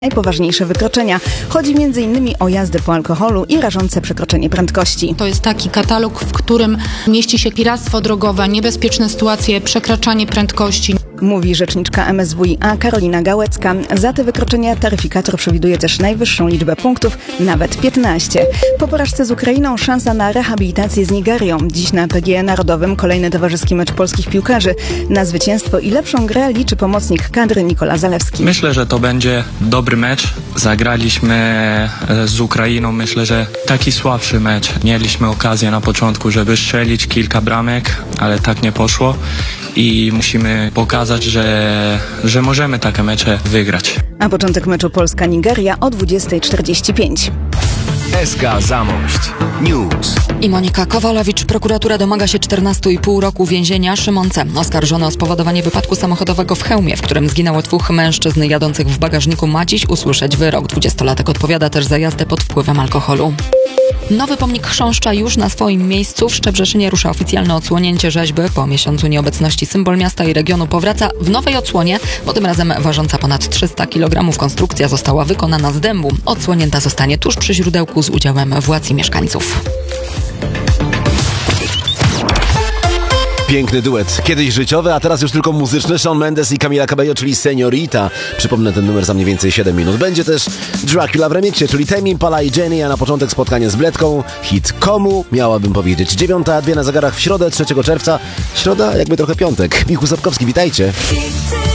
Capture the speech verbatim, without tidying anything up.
Najpoważniejsze wykroczenia. Chodzi między innymi o jazdę po alkoholu i rażące przekroczenie prędkości. To jest taki katalog, w którym mieści się piractwo drogowe, niebezpieczne sytuacje, przekraczanie prędkości. Mówi rzeczniczka M S W i A Karolina Gałecka. Za te wykroczenia taryfikator przewiduje też najwyższą liczbę punktów, nawet piętnaście. Po porażce z Ukrainą szansa na rehabilitację z Nigerią. Dziś na P G E Narodowym kolejny towarzyski mecz polskich piłkarzy. Na zwycięstwo i lepszą grę liczy pomocnik kadry Nikola Zalewski. Myślę, że to będzie dobry mecz. Zagraliśmy z Ukrainą, myślę, że taki słabszy mecz. Mieliśmy okazję na początku, żeby strzelić kilka bramek, ale tak nie poszło. I musimy pokazać, że, że możemy takie mecze wygrać. A początek meczu Polska-Nigeria o dwudziesta czterdzieści pięć. S K Zamość News. I Monika Kowalewicz. Prokuratura domaga się czternastu i pół roku więzienia Szymon C., oskarżony o spowodowanie wypadku samochodowego w Chełmie, w którym zginęło dwóch mężczyzn jadących w bagażniku, ma dziś usłyszeć wyrok. Dwudziestolatek odpowiada też za jazdę pod wpływem alkoholu. Nowy pomnik chrząszcza już na swoim miejscu. W Szczebrzeszynie rusza oficjalne odsłonięcie rzeźby. Po miesiącu nieobecności symbol miasta i regionu powraca w nowej odsłonie, bo tym razem ważąca ponad trzysta kilogramów konstrukcja została wykonana z dębu. Odsłonięta zostanie tuż przy źródełku z udziałem władz i mieszkańców. Piękny duet. Kiedyś życiowy, a teraz już tylko muzyczny. Shawn Mendes i Camila Cabello, czyli Señorita. Przypomnę ten numer za mniej więcej siedem minut. Będzie też Dracula w remiksie, czyli Tame Impala i Jenny, a na początek spotkanie z Bledką. Hit Komu, miałabym powiedzieć. Dziewiąta, dwie na zegarach w środę, trzeciego czerwca. Środa, jakby trochę piątek. Michał Sapkowski, witajcie.